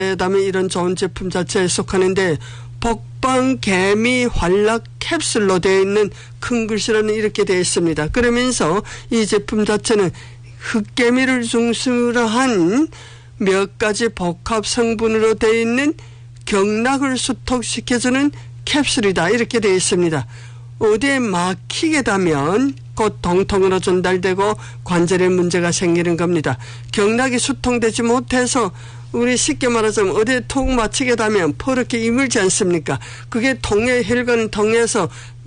그다음에 이런 좋은 제품 자체에 속하는데 복방 개미 활락 캡슐로 되어 있는 큰 글씨로는 이렇게 되어 있습니다. 그러면서 이 제품 자체는 흑개미를 중심으로 한 몇 가지 복합 성분으로 되어 있는 경락을 수톡시켜주는 캡슐이다 이렇게 되어 있습니다. 어디에 막히게 닿으면 곧 동통으로 전달되고 관절에 문제가 생기는 겁니다. 경락이 수통되지 못해서 우리 쉽게 말하자면 어디에 톡 맞히게 닿으면 퍼렇게 이물지 않습니까? 그게 통의 혈관을 통해서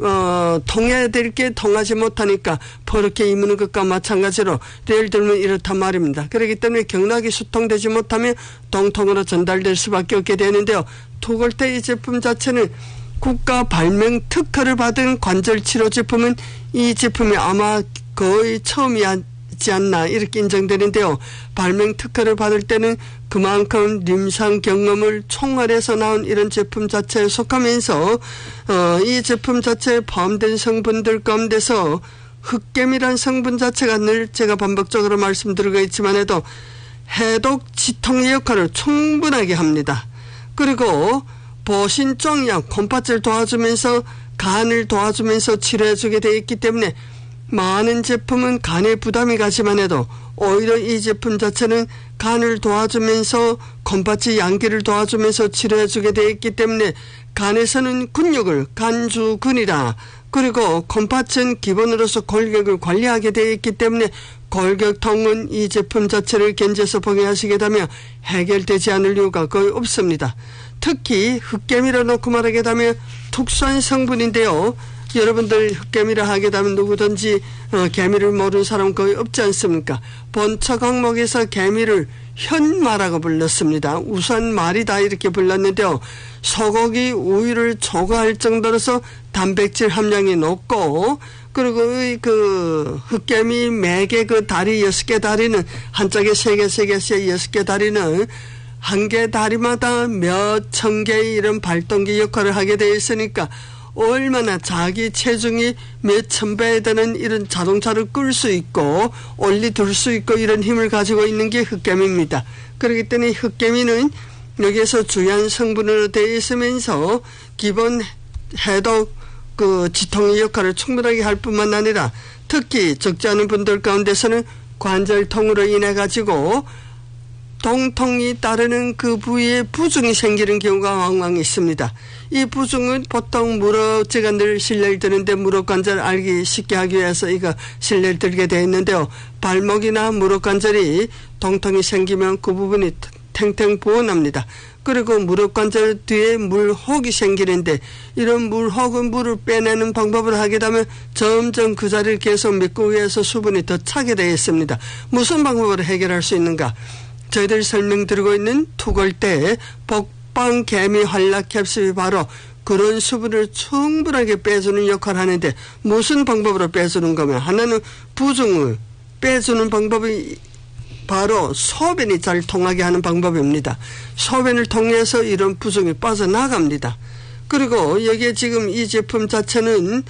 통해야 될 게 통하지 못하니까 퍼렇게 이무는 것과 마찬가지로 예를 들면 이렇단 말입니다. 그렇기 때문에 경락이 수통되지 못하면 동통으로 전달될 수밖에 없게 되는데요. 투골대 이 제품 자체는 국가 발명 특허를 받은 관절 치료 제품은 이 제품이 아마 거의 처음이지 않나 이렇게 인정되는데요. 발명 특허를 받을 때는 그만큼臨床경험을 총괄해서 나온 이런 제품 자체에 속하면서 이 제품 자체에 포함된 성분들 가운데서 흑개미란 성분 자체가 늘 제가 반복적으로 말씀드리고 있지만 해도 해독 지통의 역할을 충분하게 합니다. 그리고 보신종약 콩팥을 도와주면서 간을 도와주면서 치료해주게 되어 있기 때문에 많은 제품은 간에 부담이 가지만 해도 오히려 이 제품 자체는 간을 도와주면서 콩팥의 양기를 도와주면서 치료해주게 되어 있기 때문에 간에서는 근육을 간주근이라 그리고 콩팥은 기본으로서 골격을 관리하게 되어 있기 때문에 골격통은 이 제품 자체를 견제해서 복용하시게 되면 해결되지 않을 이유가 거의 없습니다. 특히 흑개미라 놓고 말하게 되면 특수한 성분인데요. 여러분들 흑개미를 하게 되면 누구든지 개미를 모르는 사람 거의 없지 않습니까? 본처 강목에서 개미를 현마라고 불렀습니다. 우선 말이다 이렇게 불렀는데요. 소고기 우유를 초과할 정도로서 단백질 함량이 높고 그리고 그 흑개미 매개 그 다리 6개 다리는 한짝에 3개 6개 다리는 한 개 다리마다 몇 천 개의 이런 발동기 역할을 하게 되어 있으니까 얼마나 자기 체중이 몇 천 배에 되는 이런 자동차를 끌 수 있고 올리둘 수 있고 이런 힘을 가지고 있는 게 흑개미입니다. 그렇기 때문에 흑개미는 여기에서 주요한 성분으로 되어 있으면서 기본 해독 그 지통의 역할을 충분하게 할 뿐만 아니라 특히 적지 않은 분들 가운데서는 관절통으로 인해 가지고 동통이 따르는 그 부위에 부종이 생기는 경우가 왕왕 있습니다. 이 부종은 보통 무릎제가 늘 신뢰를 드는데 무릎관절 알기 쉽게 하기 위해서 이거 신뢰를 들게 되어 있는데요. 발목이나 무릎관절이 동통이 생기면 그 부분이 탱탱 부어납니다. 그리고 무릎관절 뒤에 물혹이 생기는데 이런 물혹은 물을 빼내는 방법을 하게 되면 점점 그 자리를 계속 믿고 위해서 수분이 더 차게 되어 있습니다. 무슨 방법으로 해결할 수 있는가? 저희들 설명드리고 있는 투골대 복방 개미 활락 캡슐이 바로 그런 수분을 충분하게 빼주는 역할을 하는데 무슨 방법으로 빼주는 거면 하나는 부종을 빼주는 방법이 바로 소변이 잘 통하게 하는 방법입니다. 소변을 통해서 이런 부종이 빠져나갑니다. 그리고 여기에 지금 이 제품 자체는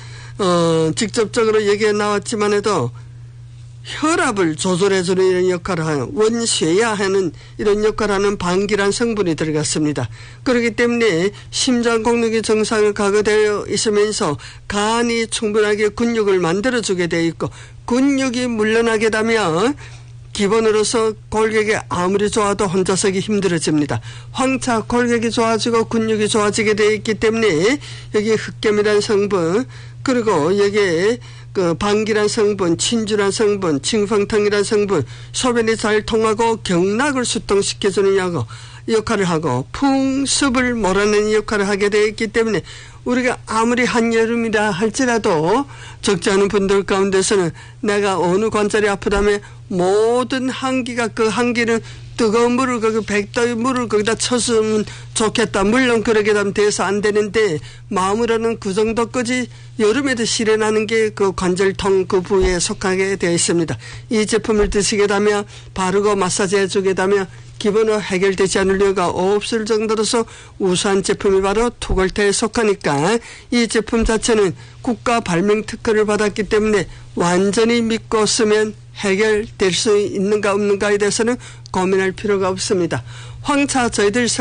직접적으로 여기에 나왔지만 해도 혈압을 조절해주는 이런 역할을 하는 원쇄야 하는 이런 역할을 하는 방기란 성분이 들어갔습니다. 그렇기 때문에 심장 공력이 정상을 가거되어 있으면서 간이 충분하게 근육을 만들어주게 되어 있고 근육이 물러나게 되면 기본으로서 골격이 아무리 좋아도 혼자 서기 힘들어집니다. 황차 골격이 좋아지고 근육이 좋아지게 되어 있기 때문에 여기 흑개미란 성분 그리고 여기에 그 방기란 성분, 친주란 성분, 칭펑탕이란 성분, 소변이 잘 통하고 경락을 수통시켜주는 역할을 하고 풍습을 몰아내는 역할을 하게 되어 있기 때문에 우리가 아무리 한여름이라 할지라도 적지 않은 분들 가운데서는 내가 어느 관절이 아프다면 모든 한기가 그 한기는 뜨거운 물을 거기 100도의 물을 거기다 쳤으면 좋겠다. 물론 그러게 되면 돼서 안 되는데 마음으로는 그 정도까지 여름에도 실현하는 게 그 관절통 그 부위에 속하게 되어 있습니다. 이 제품을 드시게 되면 바르고 마사지 해주게 되면 기본으로 해결되지 않을 이유가 없을 정도로서 우수한 제품이 바로 투골테에 속하니까 이 제품 자체는 국가 발명 특허를 받았기 때문에 완전히 믿고 쓰면 해결될 수 있는가 없는가에 대해서는 고민할 필요가 없습니다. 황차 저희들